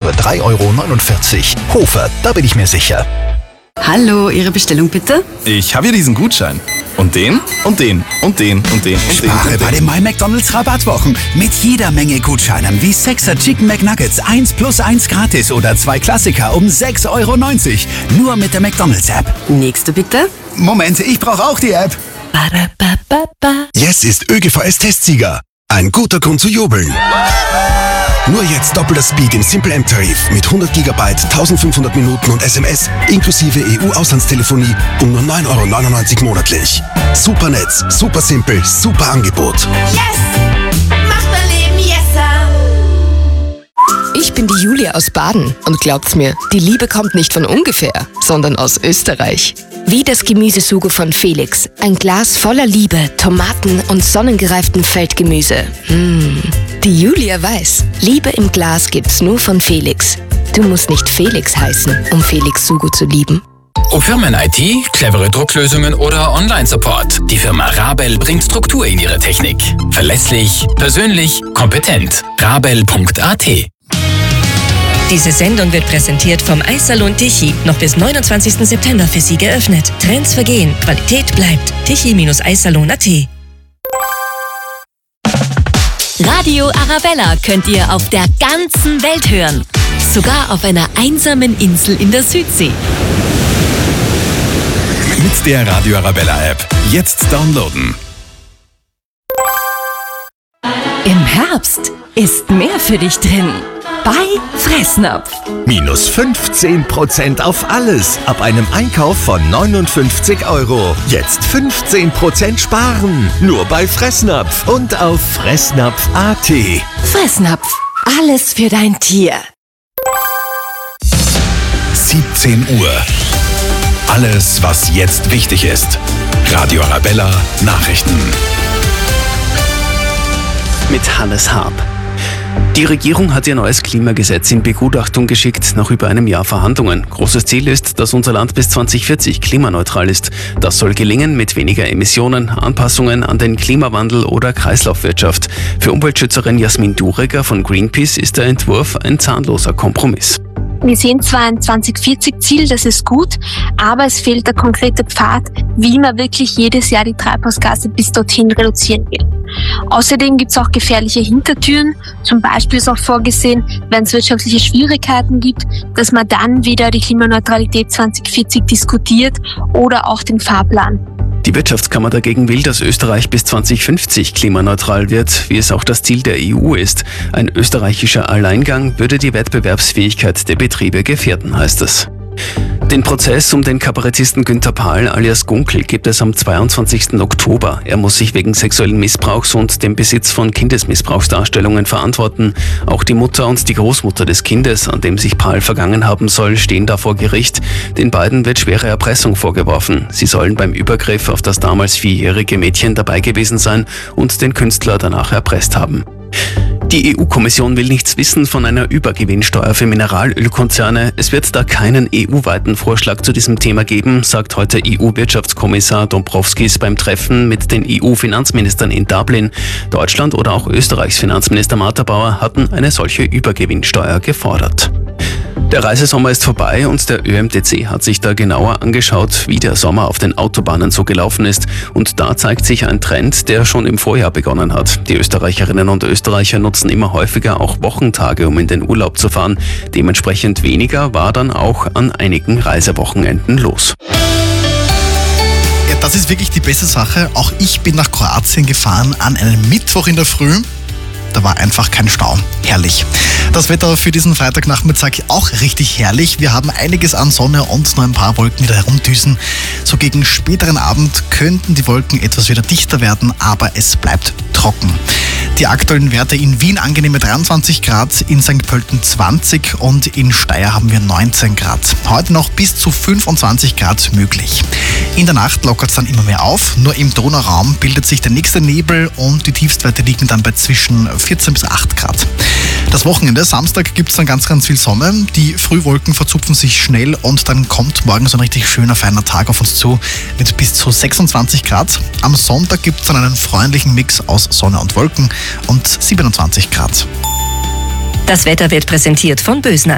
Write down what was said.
nur 3,49 €. Hofer, da bin ich mir sicher. Hallo, Ihre Bestellung bitte? Ich habe hier diesen Gutschein. Und den, und den, und den, und den, und den. Spare bei den My McDonald's Rabattwochen. Mit jeder Menge Gutscheinen wie 6er Chicken McNuggets 1+1 gratis oder 2 Klassiker um 6,90 €. Nur mit der McDonald's App. Nächste bitte? Moment, ich brauche auch die App. Yes ist ÖGVS-Testsieger. Ein guter Grund zu jubeln. Nur jetzt doppelter Speak im Simple M-Tarif mit 100 GB, 1500 Minuten und SMS inklusive EU-Auslandstelefonie um nur 9,99 € monatlich. Super Netz, super simpel, super Angebot. Yes! Macht mein Leben yesser! Ich bin die Julia aus Baden und glaubt's mir, die Liebe kommt nicht von ungefähr, sondern aus Österreich. Wie das Gemüsesugo von Felix. Ein Glas voller Liebe, Tomaten und sonnengereiftem Feldgemüse. Die Julia weiß, Liebe im Glas gibt's nur von Felix. Du musst nicht Felix heißen, um Felix Sugo zu lieben. Ob Firmen-IT, clevere Drucklösungen oder Online-Support. Die Firma Rabel bringt Struktur in ihre Technik. Verlässlich, persönlich, kompetent. Rabel.at. Diese Sendung wird präsentiert vom Eissalon Tichy. Noch bis 29. September für Sie geöffnet. Trends vergehen, Qualität bleibt. Tichy-Eissalon.at. Radio Arabella könnt ihr auf der ganzen Welt hören. Sogar auf einer einsamen Insel in der Südsee. Mit der Radio Arabella App. Jetzt downloaden. Im Herbst ist mehr für dich drin. Bei Fressnapf. Minus 15% auf alles ab einem Einkauf von 59 €. Jetzt 15% sparen. Nur bei Fressnapf und auf Fressnapf.at. Fressnapf. Alles für dein Tier. 17 Uhr. Alles, was jetzt wichtig ist. Radio Arabella Nachrichten. Mit Hannes Harp. Die Regierung hat ihr neues Klimagesetz in Begutachtung geschickt nach über einem Jahr Verhandlungen. Großes Ziel ist, dass unser Land bis 2040 klimaneutral ist. Das soll gelingen mit weniger Emissionen, Anpassungen an den Klimawandel oder Kreislaufwirtschaft. Für Umweltschützerin Jasmin Dureger von Greenpeace ist der Entwurf ein zahnloser Kompromiss. Wir sehen zwar ein 2040-Ziel, das ist gut, aber es fehlt der konkrete Pfad, wie man wirklich jedes Jahr die Treibhausgase bis dorthin reduzieren will. Außerdem gibt es auch gefährliche Hintertüren. Zum Beispiel ist auch vorgesehen, wenn es wirtschaftliche Schwierigkeiten gibt, dass man dann wieder die Klimaneutralität 2040 diskutiert oder auch den Fahrplan. Die Wirtschaftskammer dagegen will, dass Österreich bis 2050 klimaneutral wird, wie es auch das Ziel der EU ist. Ein österreichischer Alleingang würde die Wettbewerbsfähigkeit der Betriebe gefährden, heißt es. Den Prozess um den Kabarettisten Günther Pahl alias Gunkel gibt es am 22. Oktober. Er muss sich wegen sexuellen Missbrauchs und dem Besitz von Kindesmissbrauchsdarstellungen verantworten. Auch die Mutter und die Großmutter des Kindes, an dem sich Pahl vergangen haben soll, stehen da vor Gericht. Den beiden wird schwere Erpressung vorgeworfen. Sie sollen beim Übergriff auf das damals 4-jährige Mädchen dabei gewesen sein und den Künstler danach erpresst haben. Die EU-Kommission will nichts wissen von einer Übergewinnsteuer für Mineralölkonzerne. Es wird da keinen EU-weiten Vorschlag zu diesem Thema geben, sagt heute EU-Wirtschaftskommissar Dombrovskis beim Treffen mit den EU-Finanzministern in Dublin. Deutschland oder auch Österreichs Finanzminister Matterbauer hatten eine solche Übergewinnsteuer gefordert. Der Reisesommer ist vorbei und der ÖMTC hat sich da genauer angeschaut, wie der Sommer auf den Autobahnen so gelaufen ist. Und da zeigt sich ein Trend, der schon im Vorjahr begonnen hat. Die Österreicherinnen und Österreicher nutzen immer häufiger auch Wochentage, um in den Urlaub zu fahren. Dementsprechend weniger war dann auch an einigen Reisewochenenden los. Ja, das ist wirklich die beste Sache. Auch ich bin nach Kroatien gefahren an einem Mittwoch in der Früh. Da war einfach kein Stau. Herrlich. Das Wetter für diesen Freitagnachmittag auch richtig herrlich. Wir haben einiges an Sonne und nur ein paar Wolken, die da herumdüsen. So gegen späteren Abend könnten die Wolken etwas wieder dichter werden, aber es bleibt trocken. Die aktuellen Werte in Wien angenehme 23 Grad, in St. Pölten 20 und in Steyr haben wir 19 Grad. Heute noch bis zu 25 Grad möglich. In der Nacht lockert es dann immer mehr auf. Nur im Donauraum bildet sich der nächste Nebel und die Tiefstwerte liegen dann bei zwischen 14 bis 8 Grad. Das Wochenende, Samstag, gibt es dann ganz, ganz viel Sonne. Die Frühwolken verzupfen sich schnell und dann kommt morgen so ein richtig schöner, feiner Tag auf uns zu mit bis zu 26 Grad. Am Sonntag gibt es dann einen freundlichen Mix aus Sonne und Wolken und 27 Grad. Das Wetter wird präsentiert von Bösner.